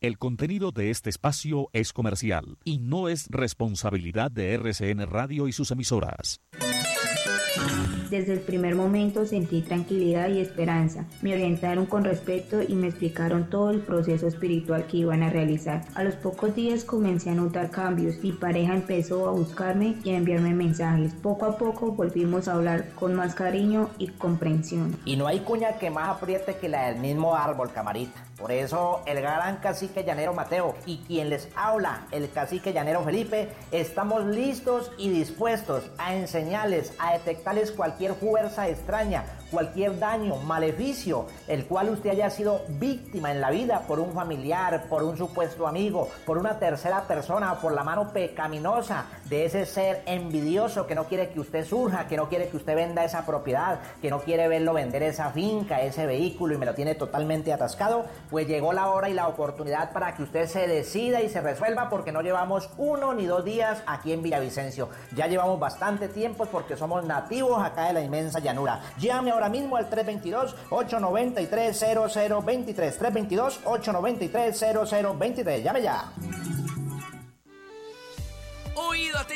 El contenido de este espacio es comercial y no es responsabilidad de RCN Radio y sus emisoras. Desde el primer momento sentí tranquilidad y esperanza. Me orientaron con respeto y me explicaron todo el proceso espiritual que iban a realizar. A los pocos días comencé a notar cambios. Mi pareja empezó a buscarme y a enviarme mensajes. Poco a poco volvimos a hablar con más cariño y comprensión. Y no hay cuña que más apriete que la del mismo árbol, camarita. Por eso el gran cacique llanero Mateo y quien les habla, el cacique llanero Felipe, estamos listos y dispuestos a enseñarles, a detectarles cualquier fuerza extraña, cualquier daño, maleficio, el cual usted haya sido víctima en la vida por un familiar, por un supuesto amigo, por una tercera persona, por la mano pecaminosa de ese ser envidioso que no quiere que usted surja, que no quiere que usted venda esa propiedad, que no quiere verlo vender esa finca, ese vehículo y me lo tiene totalmente atascado. Pues llegó la hora y la oportunidad para que usted se decida y se resuelva, porque no llevamos 1 ni 2 días aquí en Villavicencio. Ya llevamos bastante tiempo porque somos nativos acá de la inmensa llanura. Llame ahora mismo al 322-893-0023. 322-893-0023. Llame ya.